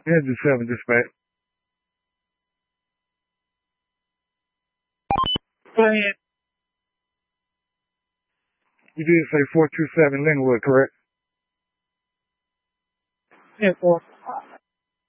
Engine 7 dispatch. Go ahead. You did say 427 Linwood, correct? Yeah, 4.